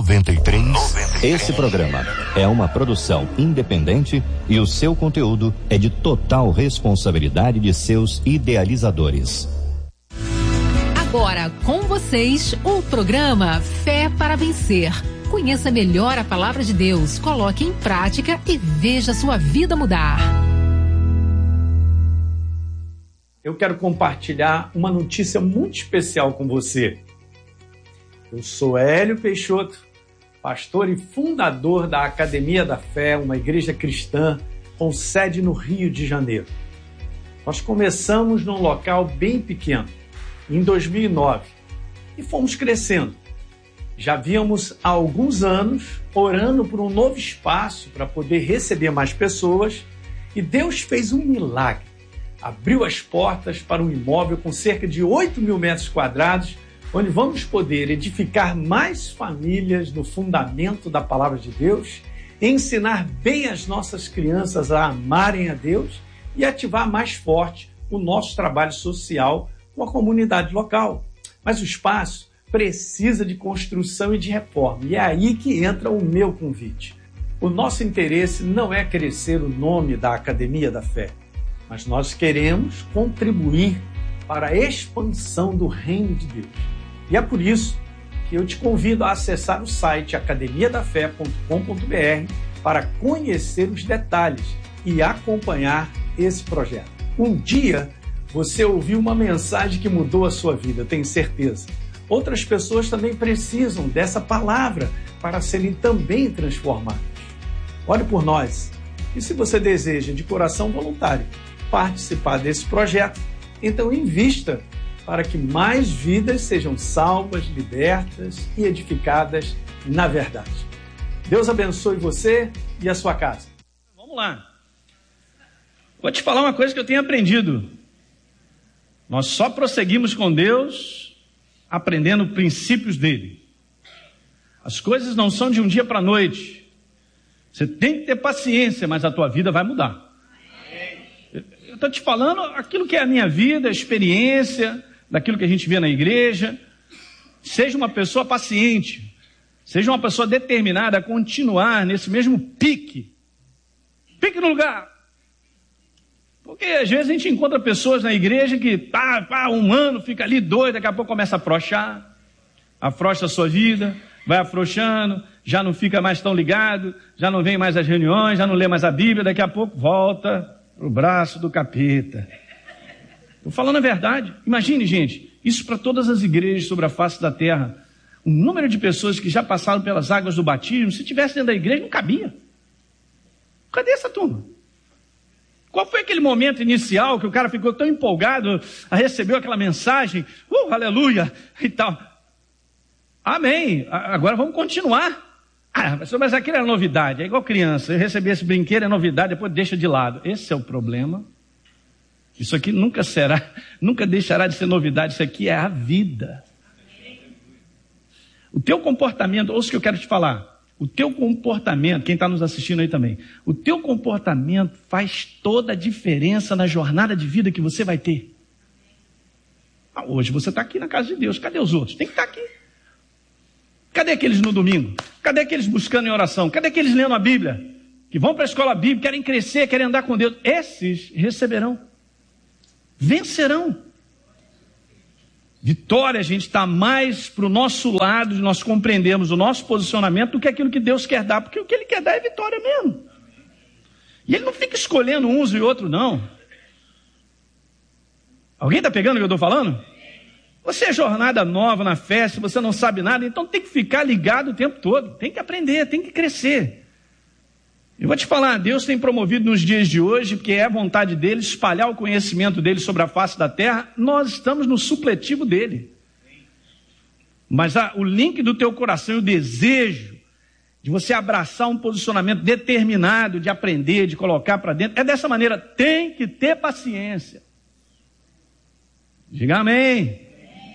93. Esse programa é uma produção independente e o seu conteúdo é de total responsabilidade de seus idealizadores. Agora com vocês o programa Fé para Vencer. Conheça melhor a palavra de Deus, coloque em prática e veja sua vida mudar. Eu quero compartilhar uma notícia muito especial com você. Eu sou Hélio Peixoto, pastor e fundador da Academia da Fé, uma igreja cristã com sede no Rio de Janeiro. Nós começamos num local bem pequeno, em 2009, e fomos crescendo. Já víamos há alguns anos orando por um novo espaço para poder receber mais pessoas, e Deus fez um milagre. Abriu as portas para um imóvel com cerca de 8 mil metros quadrados, onde vamos poder edificar mais famílias no fundamento da palavra de Deus, ensinar bem as nossas crianças a amarem a Deus e ativar mais forte o nosso trabalho social com a comunidade local. Mas o espaço precisa de construção e de reforma, e é aí que entra o meu convite. O nosso interesse não é crescer o nome da Academia da Fé, mas nós queremos contribuir para a expansão do reino de Deus. E é por isso que eu te convido a acessar o site academiadafé.com.br para conhecer os detalhes e acompanhar esse projeto. Um dia você ouviu uma mensagem que mudou a sua vida, eu tenho certeza. Outras pessoas também precisam dessa palavra para serem também transformadas. Ore por nós. E se você deseja de coração voluntário participar desse projeto, então invista para que mais vidas sejam salvas, libertas e edificadas na verdade. Deus abençoe você e a sua casa. Vamos lá. Vou te falar uma coisa que eu tenho aprendido. Nós só prosseguimos com Deus aprendendo princípios dele. As coisas não são de um dia para a noite. Você tem que ter paciência, mas a tua vida vai mudar. Eu estou te falando aquilo que é a minha vida, a experiência, daquilo que a gente vê na igreja. Seja uma pessoa paciente, seja uma pessoa determinada a continuar nesse mesmo pique no lugar. Porque às vezes a gente encontra pessoas na igreja que tá um ano, fica ali doido, daqui a pouco começa a afrouxar, afrouxa a sua vida, vai afrouxando, já não fica mais tão ligado, já não vem mais às reuniões, já não lê mais a Bíblia, daqui a pouco volta pro braço do capeta. Estou falando a verdade. Imagine, gente, isso para todas as igrejas sobre a face da terra. O número de pessoas que já passaram pelas águas do batismo, se tivesse dentro da igreja, não cabia. Cadê essa turma? Qual foi aquele momento inicial que o cara ficou tão empolgado, recebeu aquela mensagem, aleluia, e tal. Amém. Agora vamos continuar. Mas aquilo era novidade, é igual criança. Eu recebi esse brinquedo, é novidade, depois deixa de lado. Esse é o problema. Isso aqui nunca deixará de ser novidade, isso aqui é a vida. O teu comportamento, ouça o que eu quero te falar. O teu comportamento, quem está nos assistindo aí também, o teu comportamento faz toda a diferença na jornada de vida que você vai ter. Hoje você está aqui na casa de Deus, cadê os outros? Tem que estar aqui. Cadê aqueles no domingo? Cadê aqueles buscando em oração? Cadê aqueles lendo a Bíblia? Que vão para a escola bíblica, querem crescer, querem andar com Deus. Esses receberão. Vencerão. Vitória, a gente está mais para o nosso lado, nós compreendemos o nosso posicionamento do que aquilo que Deus quer dar, porque o que Ele quer dar é vitória mesmo. E Ele não fica escolhendo uns e outros, não. Alguém está pegando o que eu estou falando? Você é jornada nova na fé, se você não sabe nada, então tem que ficar ligado o tempo todo, tem que aprender, tem que crescer. Eu vou te falar, Deus tem promovido nos dias de hoje, porque é a vontade dele, espalhar o conhecimento dele sobre a face da terra, nós estamos no supletivo dele. Mas o link do teu coração e o desejo de você abraçar um posicionamento determinado, de aprender, de colocar para dentro, é dessa maneira, tem que ter paciência. Diga amém.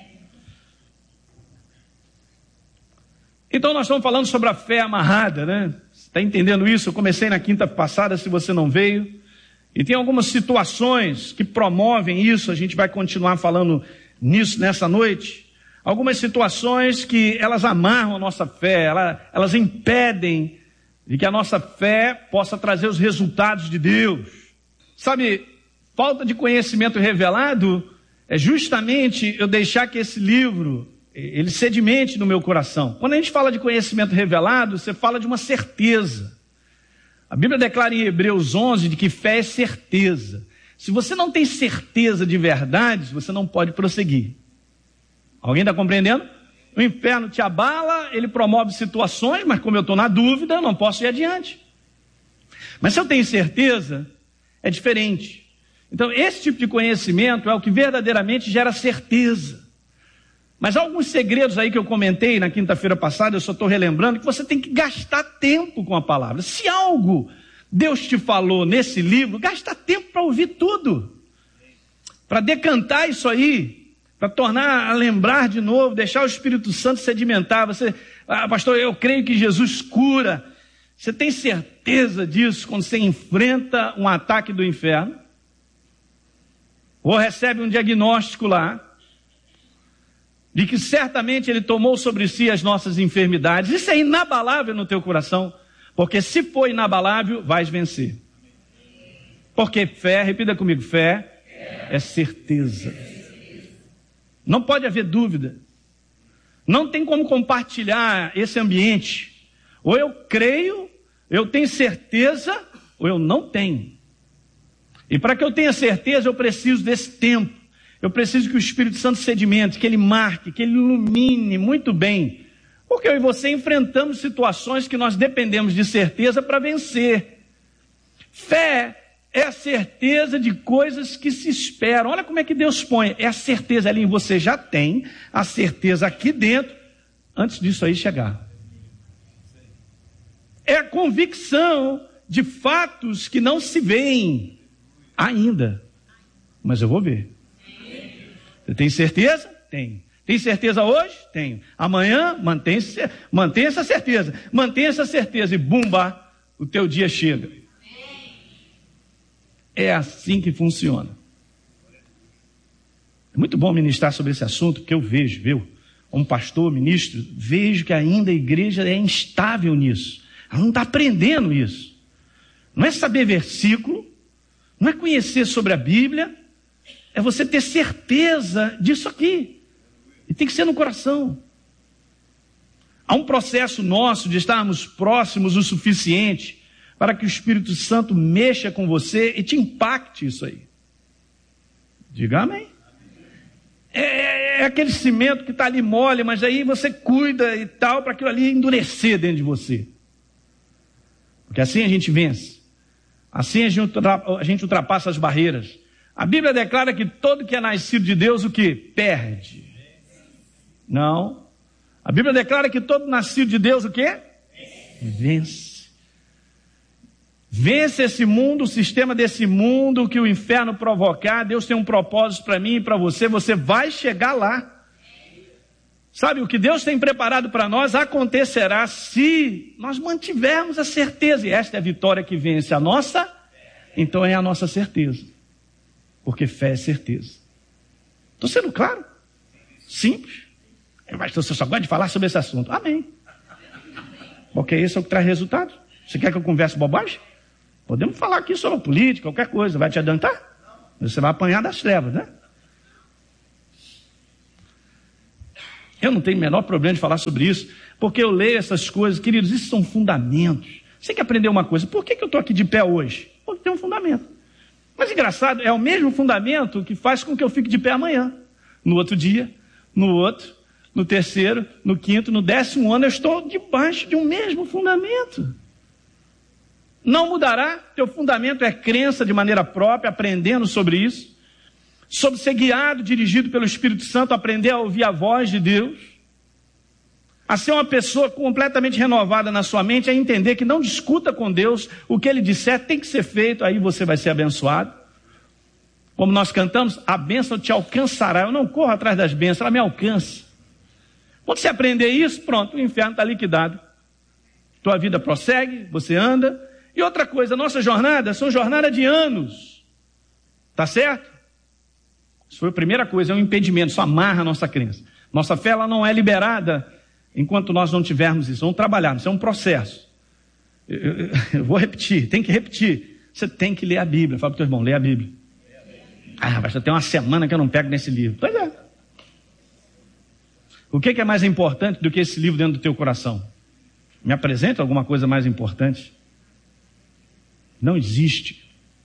Então nós estamos falando sobre a fé amarrada, né? Está entendendo isso? Eu comecei na quinta passada, se você não veio. E tem algumas situações que promovem isso, a gente vai continuar falando nisso nessa noite. algumas situações que elas amarram a nossa fé, elas impedem de que a nossa fé possa trazer os resultados de Deus. Sabe, falta de conhecimento revelado é justamente eu deixar que esse livro, ele sedimente no meu coração. Quando a gente fala de conhecimento revelado, você fala de uma certeza. A Bíblia declara em Hebreus 11 de que fé é certeza. Se você não tem certeza de verdade, você não pode prosseguir. Alguém está compreendendo? O inferno te abala, ele promove situações, mas como eu estou na dúvida, eu não posso ir adiante. Mas se eu tenho certeza, é diferente. Então, esse tipo de conhecimento é o que verdadeiramente gera certeza. Mas há alguns segredos aí que eu comentei na quinta-feira passada, eu só estou relembrando, que você tem que gastar tempo com a palavra. Se algo Deus te falou nesse livro, gasta tempo para ouvir tudo. Para decantar isso aí. Para tornar a lembrar de novo, deixar o Espírito Santo sedimentar. Você, pastor, eu creio que Jesus cura. Você tem certeza disso quando você enfrenta um ataque do inferno? Ou recebe um diagnóstico lá, de que certamente ele tomou sobre si as nossas enfermidades. Isso é inabalável no teu coração, porque se for inabalável, vais vencer. Porque fé, repita comigo, fé é certeza. Não pode haver dúvida. Não tem como compartilhar esse ambiente. Ou eu creio, eu tenho certeza, ou eu não tenho. E para que eu tenha certeza, eu preciso desse tempo. Eu preciso que o Espírito Santo sedimente, que ele marque, que ele ilumine muito bem. Porque eu e você enfrentamos situações que nós dependemos de certeza para vencer. Fé é a certeza de coisas que se esperam. Olha como é que Deus põe. É a certeza ali, você já tem a certeza aqui dentro, antes disso aí chegar. É a convicção de fatos que não se veem ainda. Mas eu vou ver. Você tem certeza? Tenho. Tem certeza hoje? Tenho. Amanhã, mantenha essa certeza. Mantenha essa certeza e bumba, o teu dia chega. É assim que funciona. É muito bom ministrar sobre esse assunto, porque eu vejo, viu? Como pastor, ministro, vejo que ainda a igreja é instável nisso. Ela não está aprendendo isso. Não é saber versículo, não é conhecer sobre a Bíblia, é você ter certeza disso aqui. E tem que ser no coração. Há um processo nosso de estarmos próximos o suficiente para que o Espírito Santo mexa com você e te impacte isso aí. Diga amém. É aquele cimento que está ali mole, mas aí você cuida e tal, para aquilo ali endurecer dentro de você. Porque assim a gente vence. Assim a gente ultrapassa as barreiras. A Bíblia declara que todo que é nascido de Deus, o que? Perde. Não. A Bíblia declara que todo nascido de Deus, o que? Vence. Vence esse mundo, o sistema desse mundo que o inferno provocar. Deus tem um propósito para mim e para você. Você vai chegar lá. Sabe, o que Deus tem preparado para nós acontecerá se nós mantivermos a certeza. E esta é a vitória que vence a nossa, então é a nossa certeza. Porque fé é certeza. Estou sendo claro? Simples. Mas você só gosta de falar sobre esse assunto. Amém. Porque esse é o que traz resultado. Você quer que eu converse bobagem? Podemos falar aqui sobre política, qualquer coisa. Vai te adiantar? Você vai apanhar das trevas, né? Eu não tenho o menor problema de falar sobre isso, porque eu leio essas coisas. Queridos, isso são fundamentos. Você tem que aprender uma coisa. Por que eu estou aqui de pé hoje? Porque tem um fundamento. Mas engraçado, é o mesmo fundamento que faz com que eu fique de pé amanhã. No outro dia, no outro, no terceiro, no quinto, no 10º ano, eu estou debaixo de um mesmo fundamento. Não mudará, teu fundamento é crença de maneira própria, aprendendo sobre isso, sobre ser guiado, dirigido pelo Espírito Santo, aprender a ouvir a voz de Deus, a ser uma pessoa completamente renovada na sua mente, a entender que não discuta com Deus, o que Ele disser tem que ser feito, aí você vai ser abençoado. Como nós cantamos, a bênção te alcançará. Eu não corro atrás das bênçãos, ela me alcança. Quando você aprender isso, pronto, o inferno está liquidado. Tua vida prossegue, você anda. E outra coisa, nossa jornada são jornada de anos. Tá certo? Isso foi a primeira coisa, é um impedimento, isso amarra a nossa crença. Nossa fé ela não é liberada enquanto nós não tivermos isso. Vamos trabalhar, isso é um processo. Eu vou repetir, tem que repetir. Você tem que ler a Bíblia. Fala para o teu irmão, lê a Bíblia. Pastor, tem uma semana que eu não pego nesse livro. Pois é. O que é mais importante do que esse livro dentro do teu coração? Me apresenta alguma coisa mais importante? Não existe.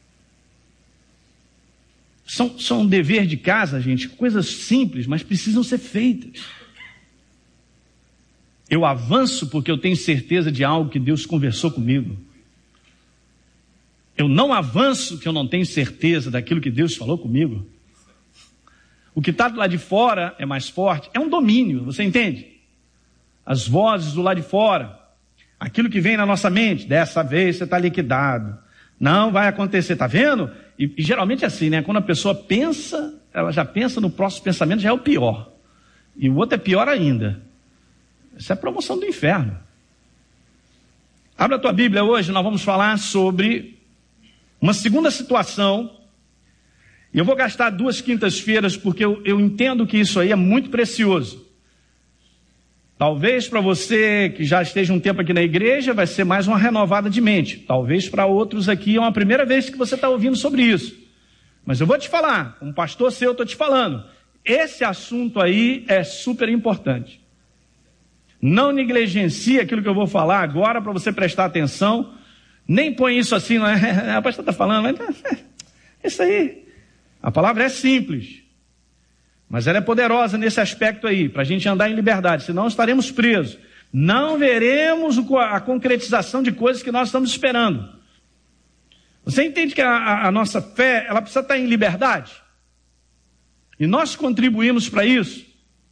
São um dever de casa, gente, coisas simples, mas precisam ser feitas. Eu avanço porque eu tenho certeza de algo que Deus conversou comigo. Eu não avanço porque eu não tenho certeza daquilo que Deus falou comigo. O que está do lado de fora é mais forte, é um domínio, você entende? As vozes do lado de fora, aquilo que vem na nossa mente, dessa vez você está liquidado, não vai acontecer, está vendo? E geralmente é assim, né? Quando a pessoa pensa, ela já pensa no próximo pensamento, já é o pior. E o outro é pior ainda. Isso é promoção do inferno. Abra a tua Bíblia hoje, nós vamos falar sobre uma segunda situação. E eu vou gastar 2 quintas-feiras, porque eu entendo que isso aí é muito precioso. Talvez para você que já esteja um tempo aqui na igreja, vai ser mais uma renovada de mente. Talvez para outros aqui é uma primeira vez que você está ouvindo sobre isso. Mas eu vou te falar, como pastor seu, eu estou te falando. Esse assunto aí é super importante. Não negligencie aquilo que eu vou falar agora para você prestar atenção. Nem põe isso assim, não é? O pastor está falando, mas isso aí. A palavra é simples. Mas ela é poderosa nesse aspecto aí, para a gente andar em liberdade, senão estaremos presos. Não veremos a concretização de coisas que nós estamos esperando. Você entende que a nossa fé, ela precisa estar em liberdade? E nós contribuímos para isso.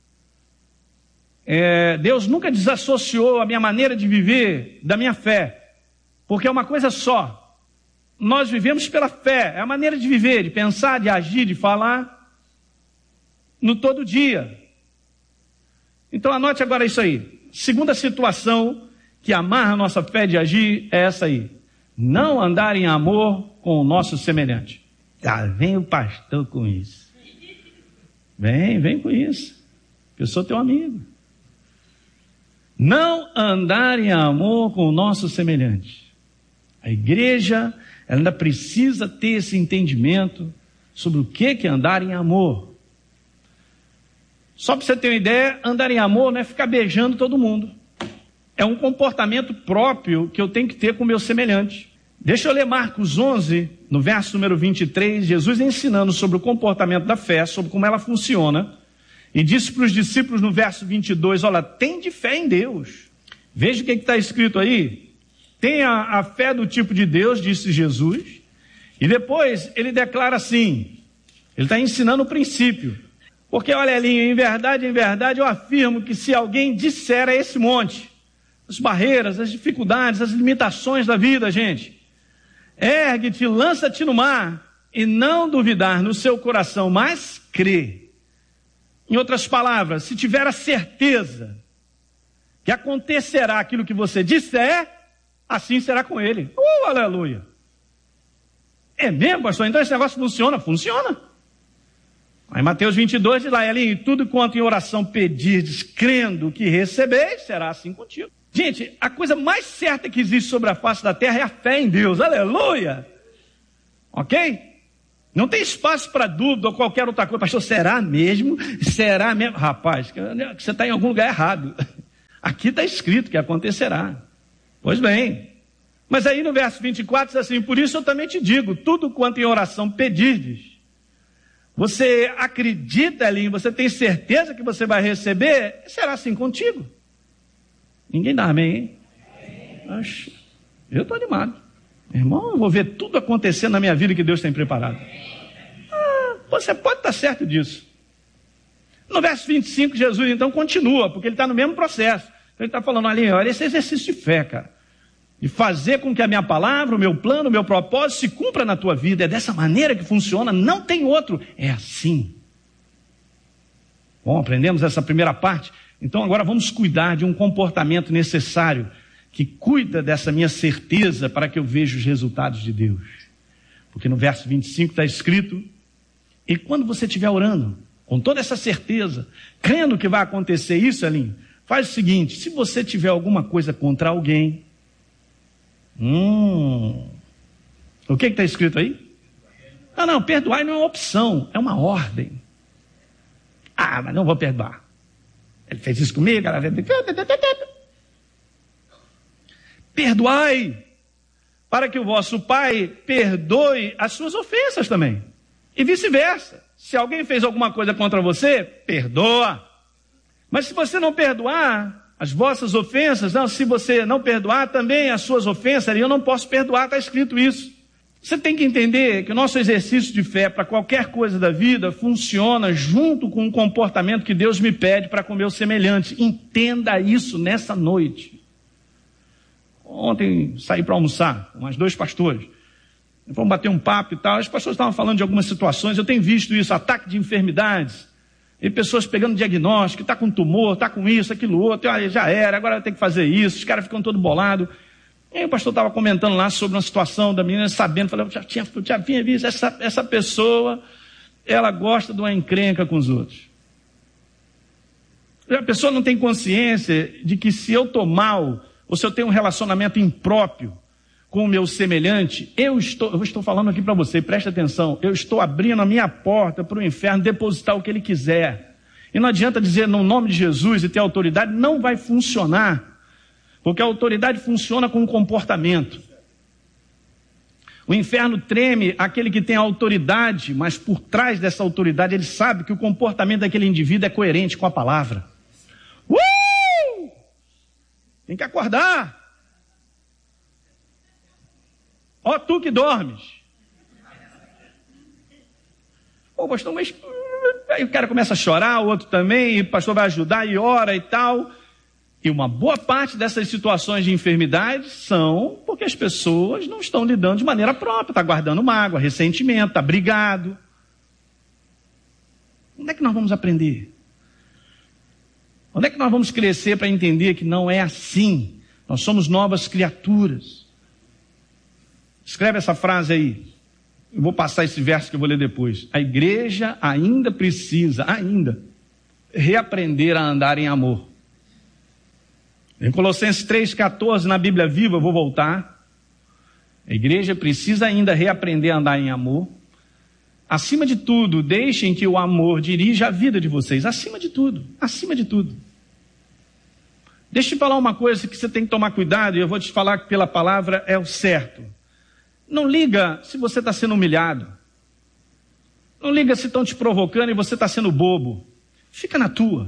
Deus nunca desassociou a minha maneira de viver da minha fé, porque é uma coisa só. Nós vivemos pela fé, é a maneira de viver, de pensar, de agir, de falar no todo dia. Então anote agora isso aí. Segunda situação que amarra a nossa fé de agir é essa aí. Não andar em amor com o nosso semelhante. Vem o pastor com isso. Vem com isso. Eu sou teu amigo. Não andar em amor com o nosso semelhante. A igreja ela ainda precisa ter esse entendimento sobre o que é andar em amor. Só para você ter uma ideia, andar em amor não é ficar beijando todo mundo. É um comportamento próprio que eu tenho que ter com o meu semelhante. Deixa eu ler Marcos 11, no verso número 23, Jesus ensinando sobre o comportamento da fé, sobre como ela funciona, e disse para os discípulos no verso 22, olha, tende fé em Deus. Veja o que está escrito aí. Tenha a fé do tipo de Deus, disse Jesus, e depois ele declara assim, ele está ensinando o princípio. Porque, olha, Elinho, em verdade, eu afirmo que se alguém disser a esse monte, as barreiras, as dificuldades, as limitações da vida, gente, ergue-te, lança-te no mar, e não duvidar no seu coração, mas crê. Em outras palavras, se tiver a certeza que acontecerá aquilo que você disser, assim será com ele. Aleluia! É mesmo, pastor? Então esse negócio funciona? Funciona. Aí Mateus 22 diz lá, Elinho, tudo quanto em oração pedirdes, crendo que recebeis, será assim contigo. Gente, a coisa mais certa que existe sobre a face da terra é a fé em Deus, aleluia! Ok? Não tem espaço para dúvida ou qualquer outra coisa. Pastor, será mesmo? Será mesmo? Rapaz, você está em algum lugar errado. Aqui está escrito que acontecerá. Pois bem. Mas aí no verso 24 diz assim, por isso eu também te digo, tudo quanto em oração pedirdes, você acredita ali, você tem certeza que você vai receber, será assim contigo. Ninguém dá amém, hein? Oxe, eu estou animado. Irmão, eu vou ver tudo acontecendo na minha vida que Deus tem preparado. Você pode estar certo disso. No verso 25, Jesus então continua, porque ele está no mesmo processo. Ele está falando ali, olha, esse exercício de fé, cara. De fazer com que a minha palavra, o meu plano, o meu propósito se cumpra na tua vida. É dessa maneira que funciona, não tem outro. É assim. Bom, aprendemos essa primeira parte. Então agora vamos cuidar de um comportamento necessário que cuida dessa minha certeza para que eu veja os resultados de Deus. Porque no verso 25 está escrito, e quando você estiver orando, com toda essa certeza, crendo que vai acontecer isso, Elinho, faz o seguinte: se você tiver alguma coisa contra alguém, o que está escrito aí? Não, perdoar não é uma opção, é uma ordem. Mas não vou perdoar. Ele fez isso comigo, ela fez... Perdoai, para que o vosso Pai perdoe as suas ofensas também. E vice-versa. Se alguém fez alguma coisa contra você, perdoa. Mas se você não perdoar as vossas ofensas, se você não perdoar também as suas ofensas, eu não posso perdoar, está escrito isso. Você tem que entender que o nosso exercício de fé para qualquer coisa da vida funciona junto com o comportamento que Deus me pede para com o meu semelhante. Entenda isso nessa noite. Ontem saí para almoçar com mais 2 pastores. Vamos bater um papo e tal. Os pastores estavam falando de algumas situações. Eu tenho visto isso, ataque de enfermidades. E pessoas pegando diagnóstico, está com tumor, está com isso, aquilo outro. Olha, já era, agora tem que fazer isso. Os caras ficam todos bolados. E aí o pastor estava comentando lá sobre uma situação da menina, sabendo, falei, eu já tinha visto, essa pessoa, ela gosta de uma encrenca com os outros. A pessoa não tem consciência de que se eu estou mal, ou se eu tenho um relacionamento impróprio com o meu semelhante, eu estou falando aqui para você, preste atenção, eu estou abrindo a minha porta para o inferno depositar o que ele quiser. E não adianta dizer no nome de Jesus e ter autoridade, não vai funcionar. Porque a autoridade funciona com o comportamento. O inferno treme aquele que tem a autoridade, mas por trás dessa autoridade ele sabe que o comportamento daquele indivíduo é coerente com a palavra. Tem que acordar. Ó tu que dormes. Pastor, mas... Aí o cara começa a chorar, o outro também, e o pastor vai ajudar e ora e tal... E uma boa parte dessas situações de enfermidade são porque as pessoas não estão lidando de maneira própria, está guardando mágoa, ressentimento, está brigado. Onde é que nós vamos aprender? Onde é que nós vamos crescer para entender que não é assim? Nós somos novas criaturas. Escreve essa frase aí. Eu vou passar esse verso que eu vou ler depois. A igreja ainda precisa, reaprender a andar em amor. Em Colossenses 3,14, na Bíblia Viva, eu vou voltar. A igreja precisa ainda reaprender a andar em amor. Acima de tudo, deixem que o amor dirija a vida de vocês. Acima de tudo, acima de tudo. Deixa eu te falar uma coisa que você tem que tomar cuidado, e eu vou te falar que pela palavra é o certo. Não liga se você está sendo humilhado. Não liga se estão te provocando e você está sendo bobo. Fica na tua.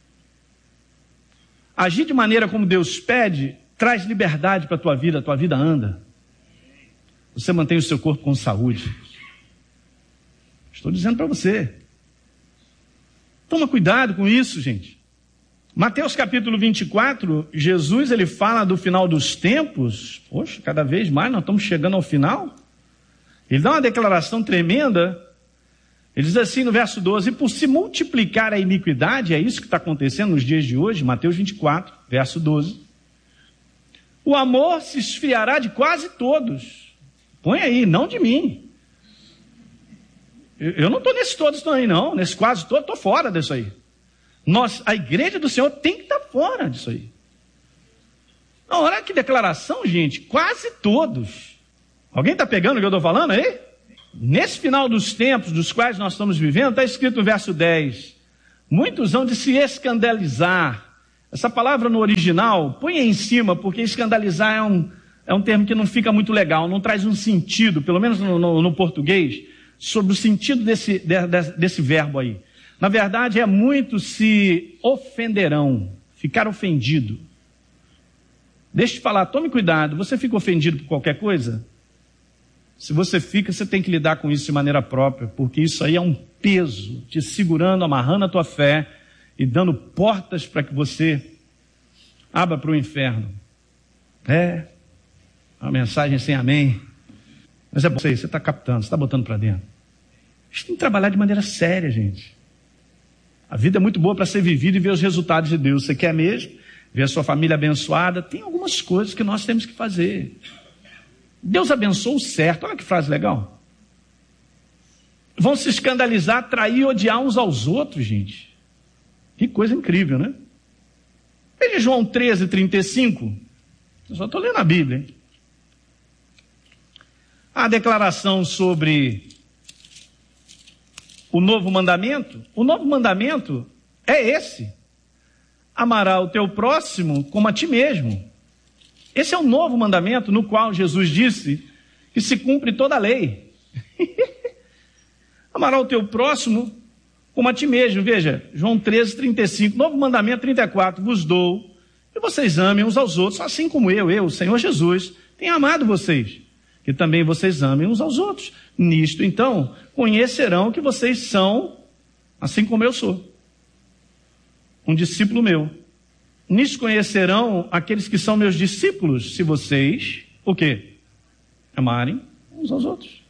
Agir de maneira como Deus pede, traz liberdade para a tua vida anda. Você mantém o seu corpo com saúde. Estou dizendo para você. Toma cuidado com isso, gente. Mateus capítulo 24, Jesus ele fala do final dos tempos. Poxa, cada vez mais nós estamos chegando ao final. Ele dá uma declaração tremenda. Ele diz assim no verso 12, por se multiplicar a iniquidade, é isso que está acontecendo nos dias de hoje, Mateus 24, verso 12, o amor se esfriará de quase todos. Põe aí, não de mim. Eu não estou nesse todos aí não, nesse quase todo, estou fora disso aí. A igreja do Senhor tem que estar fora disso aí. Não, olha que declaração, gente, quase todos. Alguém está pegando o que eu estou falando aí? Nesse final dos tempos dos quais nós estamos vivendo, está escrito no verso 10, muitos hão de se escandalizar. Essa palavra no original, põe aí em cima, porque escandalizar é um termo que não fica muito legal, não traz um sentido, pelo menos no português, sobre o sentido desse verbo aí. Na verdade, muitos se ofenderão, ficar ofendido. Deixa eu te falar, tome cuidado, você fica ofendido por qualquer coisa? Se você fica, você tem que lidar com isso de maneira própria, porque isso aí é um peso, te segurando, amarrando a tua fé e dando portas para que você abra para o inferno. Uma mensagem sem amém. Mas é bom, você está captando, você está botando para dentro. A gente tem que trabalhar de maneira séria, gente. A vida é muito boa para ser vivida e ver os resultados de Deus. Você quer mesmo ver a sua família abençoada? Tem algumas coisas que nós temos que fazer. Deus abençoou o certo. Olha que frase legal. vão se escandalizar, trair e odiar uns aos outros, gente. Que coisa incrível, né? Veja João 13:35. Eu só estou lendo a Bíblia, hein? A declaração sobre o novo mandamento. O novo mandamento é esse: amará o teu próximo como a ti mesmo. Esse é o novo mandamento no qual Jesus disse que se cumpre toda a lei. Amará o teu próximo como a ti mesmo. Veja, João 13:35, novo mandamento 34, vos dou que vocês amem uns aos outros, assim como eu, o Senhor Jesus, tenho amado vocês, que também vocês amem uns aos outros. Nisto, então, conhecerão que vocês são, assim como eu sou, um discípulo meu. Nisto conhecerão aqueles que são meus discípulos, se vocês, o quê? Amarem uns aos outros.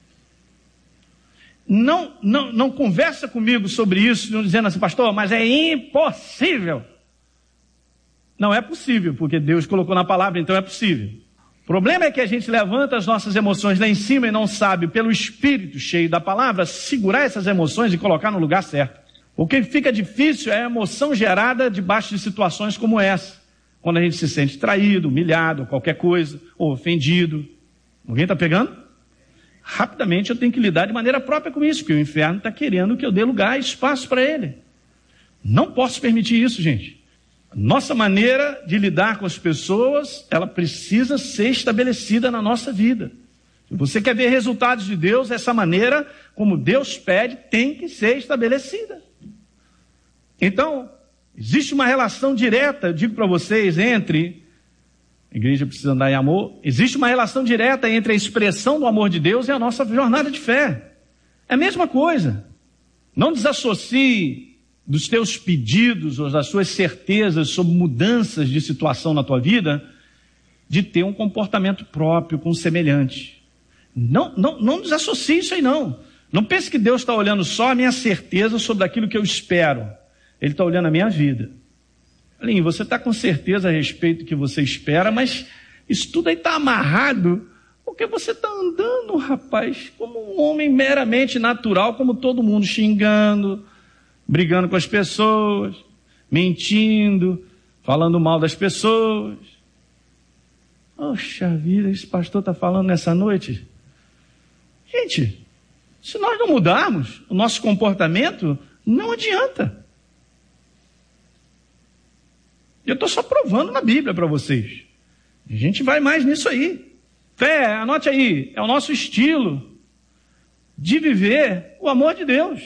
Não conversa comigo sobre isso, dizendo assim, pastor, mas é impossível. Não é possível, porque Deus colocou na palavra, então é possível. O problema é que a gente levanta as nossas emoções lá em cima e não sabe, pelo Espírito cheio da palavra, segurar essas emoções e colocar no lugar certo. O que fica difícil é a emoção gerada debaixo de situações como essa. Quando a gente se sente traído, humilhado, qualquer coisa, ou ofendido. Alguém está pegando? Rapidamente eu tenho que lidar de maneira própria com isso, porque o inferno está querendo que eu dê lugar e espaço para ele. Não posso permitir isso, gente. Nossa maneira de lidar com as pessoas, ela precisa ser estabelecida na nossa vida. Se você quer ver resultados de Deus, essa maneira, como Deus pede, tem que ser estabelecida. Então, existe uma relação direta, eu digo para vocês, entre... A igreja precisa andar em amor. Existe uma relação direta entre a expressão do amor de Deus e a nossa jornada de fé. É a mesma coisa. Não desassocie dos teus pedidos ou das suas certezas sobre mudanças de situação na tua vida, de ter um comportamento próprio com o semelhante. Não desassocie isso aí, não. Não pense que Deus está olhando só a minha certeza sobre aquilo que eu espero. Ele está olhando a minha vida. Aline, você está com certeza a respeito do que você espera, mas isso tudo aí está amarrado, porque você está andando, rapaz, como um homem meramente natural, como todo mundo, xingando, brigando com as pessoas, mentindo, falando mal das pessoas. Poxa vida, esse pastor está falando nessa noite. Gente, se nós não mudarmos o nosso comportamento, não adianta. Eu estou só provando na Bíblia para vocês. A gente vai mais nisso aí. Fé, anote aí, é o nosso estilo de viver o amor de Deus.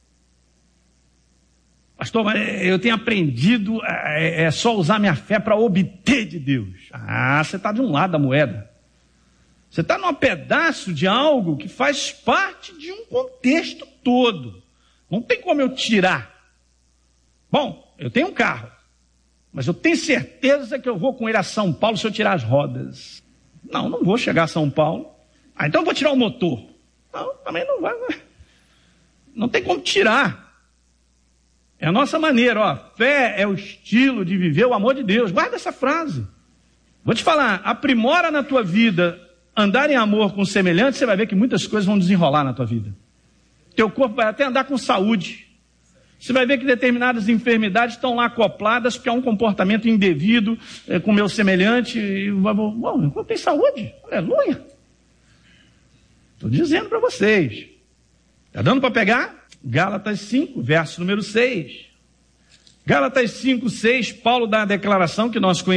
Pastor, mas eu tenho aprendido só usar minha fé para obter de Deus. Ah, você está de um lado da moeda. Você está num pedaço de algo que faz parte de um contexto todo. Não tem como eu tirar. Bom, eu tenho um carro, mas eu tenho certeza que eu vou com ele a São Paulo se eu tirar as rodas. Não vou chegar a São Paulo. Ah, então eu vou tirar o motor. Não, também não vai. Não tem como tirar. É a nossa maneira, ó. Fé é o estilo de viver o amor de Deus. Guarda essa frase. Vou te falar, aprimora na tua vida, andar em amor com semelhante, você vai ver que muitas coisas vão desenrolar na tua vida. Teu corpo vai até andar com saúde. Você vai ver que determinadas enfermidades estão lá acopladas, porque há um comportamento indevido com o meu semelhante. E bom, eu tenho saúde, aleluia. Estou dizendo para vocês. Está dando para pegar? Gálatas 5, verso número 6. Gálatas 5, 6, Paulo dá a declaração que nós conhecemos.